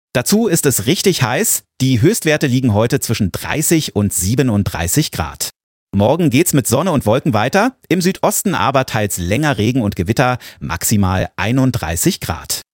Dazu ist es richtig heiß. Die Höchstwerte liegen heute zwischen 30 und 37 Grad. Morgen geht's mit Sonne und Wolken weiter. Im Südosten aber teils länger Regen und Gewitter, maximal 31 Grad.